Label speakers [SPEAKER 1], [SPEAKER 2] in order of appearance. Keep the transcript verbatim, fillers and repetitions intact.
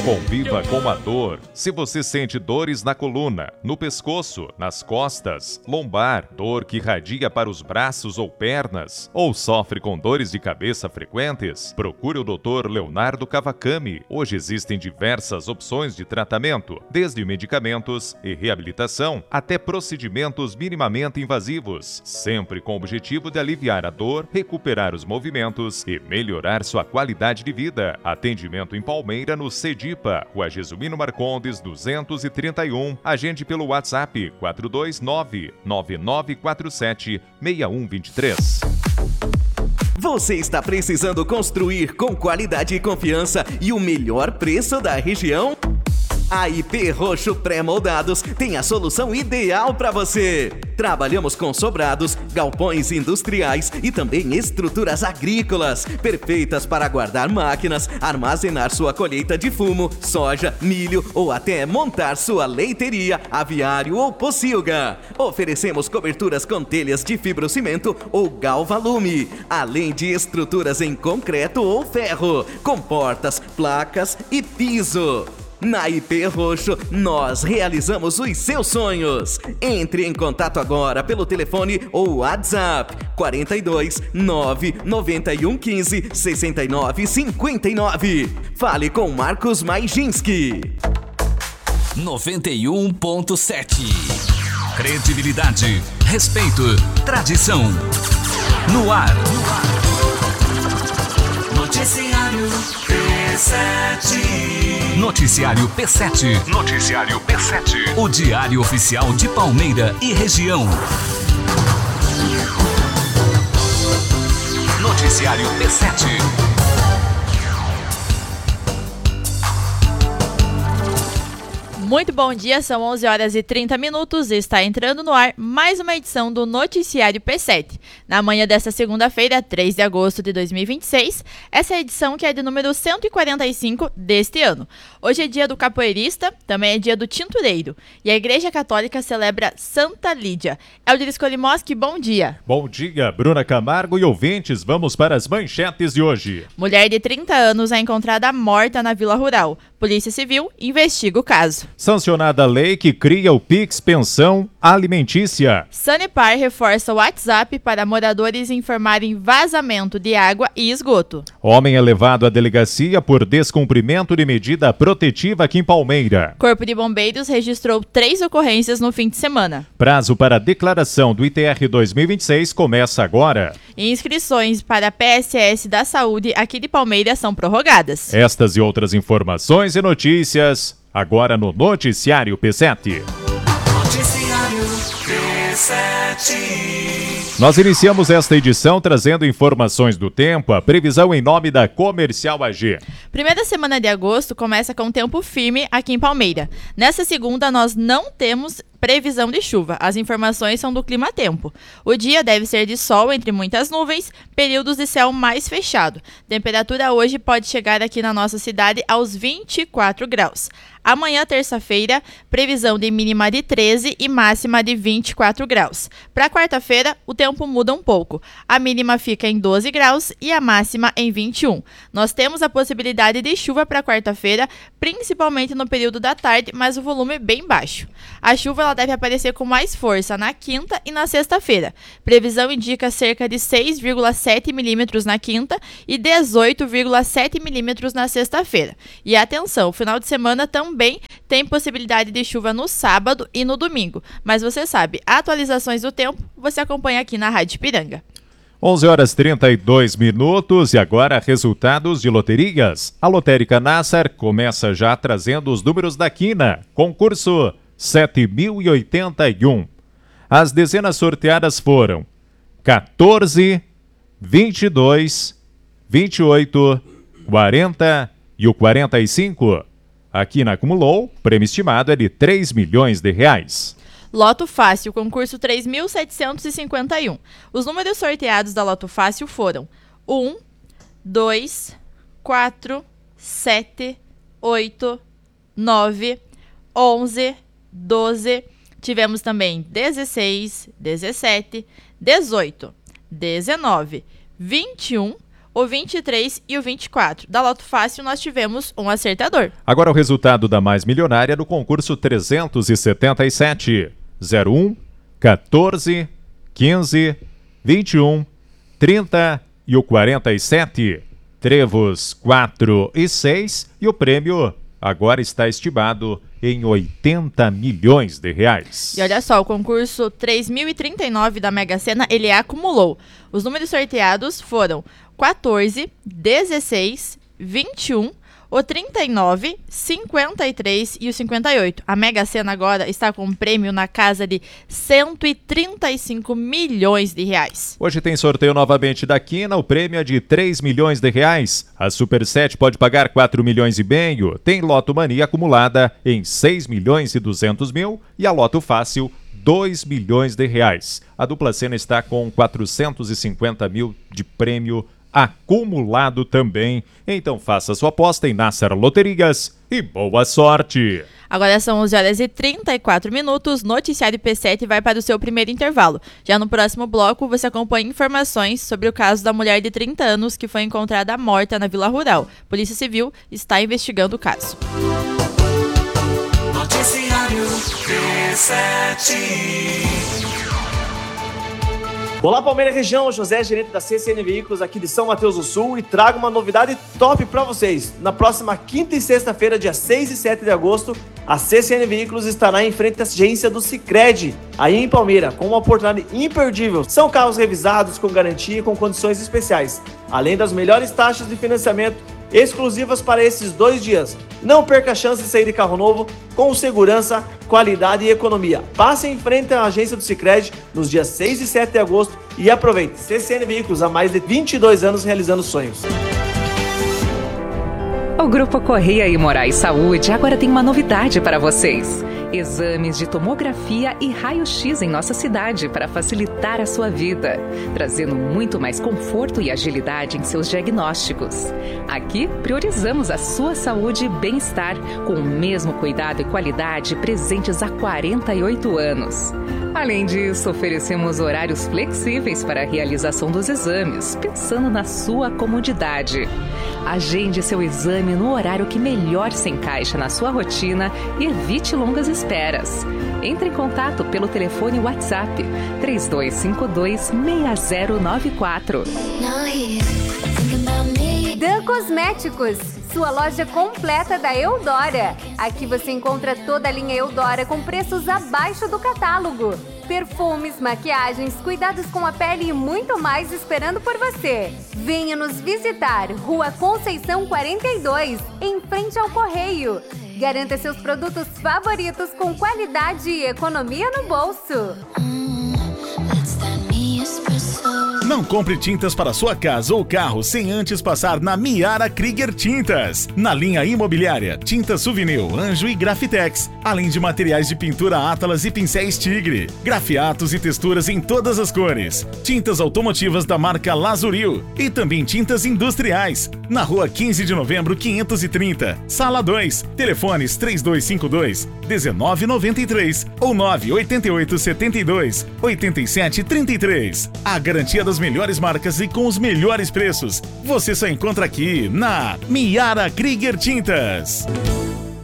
[SPEAKER 1] Conviva com a dor. Se você sente dores na coluna, no pescoço, nas costas, lombar, dor que irradia para os braços ou pernas, ou sofre com dores de cabeça frequentes, procure o doutor Leonardo Cavacami. Hoje existem diversas opções de tratamento, desde medicamentos e reabilitação até procedimentos minimamente invasivos, sempre com o objetivo de aliviar a dor, recuperar os movimentos e melhorar sua qualidade de vida. Atendimento em Palmeira, no Cedipa, Rua Jesuíno Marcondes, duzentos e trinta e um. Agende pelo WhatsApp quatro dois nove, nove nove quatro sete, seis um dois três.
[SPEAKER 2] Você está precisando construir com qualidade e confiança e o melhor preço da região? A I P Roxo Pré-Moldados tem a solução ideal para você. Trabalhamos com sobrados, galpões industriais e também estruturas agrícolas, perfeitas para guardar máquinas, armazenar sua colheita de fumo, soja, milho ou até montar sua leiteria, aviário ou pocilga. Oferecemos coberturas com telhas de fibrocimento ou galvalume, além de estruturas em concreto ou ferro, com portas, placas e piso. Na I P Roxo, nós realizamos os seus sonhos. Entre em contato agora pelo telefone ou WhatsApp quarenta e dois, nove, noventa e um, quinze, sessenta e nove, cinquenta e nove. Fale com Marcos Majinski.
[SPEAKER 3] noventa e um ponto sete. Credibilidade, respeito, tradição. No ar. Noticiário P sete. Noticiário P sete. Noticiário P sete. O diário oficial de Palmeira e região. Noticiário P sete.
[SPEAKER 4] Muito bom dia, são onze horas e trinta minutos e está entrando no ar mais uma edição do Noticiário P sete. Na manhã desta segunda-feira, três de agosto de dois mil e vinte e seis, essa é a edição que é de número cento e quarenta e cinco deste ano. Hoje é dia do capoeirista, também é dia do tintureiro, e a Igreja Católica celebra Santa Lídia. Eldir Colimoski, bom dia.
[SPEAKER 1] Bom dia, Bruna Camargo e ouvintes, vamos para as manchetes de hoje.
[SPEAKER 4] Mulher de trinta anos é encontrada morta na Vila Rural. Polícia Civil investiga o caso.
[SPEAKER 1] Sancionada a lei que cria o Pix Pensão Alimentícia.
[SPEAKER 4] Sanepar reforça o WhatsApp para moradores informarem vazamento de água e esgoto.
[SPEAKER 1] Homem é levado à delegacia por descumprimento de medida protetiva aqui em Palmeira.
[SPEAKER 4] Corpo de Bombeiros registrou três ocorrências no fim de semana.
[SPEAKER 1] Prazo para a declaração do I T R dois mil e vinte e seis começa agora.
[SPEAKER 4] Inscrições para a P S S da Saúde aqui de Palmeira são prorrogadas.
[SPEAKER 1] Estas e outras informações e notícias agora no Noticiário P sete.
[SPEAKER 3] Noticiário P sete.
[SPEAKER 1] Nós iniciamos esta edição trazendo informações do tempo, a previsão em nome da Comercial A G.
[SPEAKER 4] Primeira semana de agosto começa com tempo firme aqui em Palmeira. Nessa segunda nós não temos previsão de chuva. As informações são do Clima Tempo. O dia deve ser de sol entre muitas nuvens, períodos de céu mais fechado. Temperatura hoje pode chegar aqui na nossa cidade aos vinte e quatro graus. Amanhã, terça-feira, previsão de mínima de treze e máxima de vinte e quatro graus. Para quarta-feira, o tempo muda um pouco. A mínima fica em doze graus e a máxima em vinte e um. Nós temos a possibilidade de chuva para quarta-feira, principalmente no período da tarde, mas o volume é bem baixo. A chuva ela deve aparecer com mais força na quinta e na sexta-feira. Previsão indica cerca de seis vírgula sete milímetros na quinta e dezoito vírgula sete milímetros na sexta-feira. E atenção, o final de semana também tem possibilidade de chuva no sábado e no domingo. Mas você sabe, atualizações do tempo você acompanha aqui na Rádio Piranga.
[SPEAKER 1] onze horas e trinta e dois minutos e agora resultados de loterias. A Lotérica Nassar começa já trazendo os números da quina. Concurso sete mil e oitenta e um. As dezenas sorteadas foram quatorze, vinte e dois, vinte e oito, quarenta e o quarenta e cinco. A quina acumulou, o prêmio estimado é de três milhões de reais.
[SPEAKER 4] Loto Fácil, concurso três mil setecentos e cinquenta e um. Os números sorteados da Loto Fácil foram um, dois, quatro, sete, oito, nove, onze, doze. Tivemos também dezesseis, dezessete, dezoito, dezenove, vinte e um, o vinte e três e o vinte e quatro. Da Loto Fácil nós tivemos um acertador.
[SPEAKER 1] Agora o resultado da mais milionária do concurso trezentos e setenta e sete. zero um, quatorze, quinze, vinte e um, trinta e o quarenta e sete. Trevos quatro e seis e o prêmio agora está estimado em oitenta milhões de reais.
[SPEAKER 4] E olha só, o concurso três mil e trinta e nove da Mega Sena, ele acumulou. Os números sorteados foram quatorze, dezesseis, vinte e um, o trinta e nove, cinquenta e três e o cinquenta e oito. A Mega Sena agora está com um prêmio na casa de cento e trinta e cinco milhões de reais.
[SPEAKER 1] Hoje tem sorteio novamente da Quina, o prêmio é de três milhões de reais. A Super sete pode pagar quatro milhões e meio. Tem Loto Mania acumulada em seis milhões e duzentos mil e a Loto Fácil dois milhões de reais. A dupla Sena está com quatrocentos e cinquenta mil de prêmio acumulado também. Então faça sua aposta em Nassar Loterias e boa sorte!
[SPEAKER 4] Agora são onze horas e trinta e quatro minutos, Noticiário P sete vai para o seu primeiro intervalo. Já no próximo bloco você acompanha informações sobre o caso da mulher de trinta anos que foi encontrada morta na Vila Rural. Polícia Civil está investigando o caso.
[SPEAKER 3] Noticiário P sete.
[SPEAKER 5] Olá, Palmeiras Região, José, gerente da C C N Veículos aqui de São Mateus do Sul, e trago uma novidade top para vocês. Na próxima quinta e sexta-feira, dia seis e sete de agosto, a C C N Veículos estará em frente à agência do Sicredi, aí em Palmeira, com uma oportunidade imperdível. São carros revisados, com garantia e com condições especiais, além das melhores taxas de financiamento exclusivas para esses dois dias. Não perca a chance de sair de carro novo com segurança, qualidade e economia. Passe em frente à agência do Sicredi nos dias seis e sete de agosto e aproveite. C C N Veículos, há mais de vinte e dois anos realizando sonhos.
[SPEAKER 6] O Grupo Correia e Moraes Saúde agora tem uma novidade para vocês. Exames de tomografia e raio-x em nossa cidade para facilitar a sua vida, trazendo muito mais conforto e agilidade em seus diagnósticos. Aqui priorizamos a sua saúde e bem-estar com o mesmo cuidado e qualidade presentes há quarenta e oito anos. Além disso, oferecemos horários flexíveis para a realização dos exames, pensando na sua comodidade. Agende seu exame no horário que melhor se encaixa na sua rotina e evite longas esperas. Entre em contato pelo telefone WhatsApp três dois cinco dois, seis zero nove quatro.
[SPEAKER 7] Dan Cosméticos, sua loja completa da Eudora. Aqui você encontra toda a linha Eudora com preços abaixo do catálogo. Perfumes, maquiagens, cuidados com a pele e muito mais esperando por você. Venha nos visitar, Rua Conceição quarenta e dois, em frente ao Correio. Garanta seus produtos favoritos com qualidade e economia no bolso.
[SPEAKER 8] Não compre tintas para sua casa ou carro sem antes passar na Miara Krieger Tintas. Na linha imobiliária, tinta Souvenir, Anjo e Grafitex, além de materiais de pintura Atlas e pincéis Tigre, grafiatos e texturas em todas as cores, tintas automotivas da marca Lazuril e também tintas industriais. Na rua quinze de novembro, quinhentos e trinta, sala dois, telefones três dois cinco dois, um nove nove três ou nove oito oito sete dois, oito sete três três. A garantia das melhores marcas e com os melhores preços você só encontra aqui na Miara Krieger Tintas.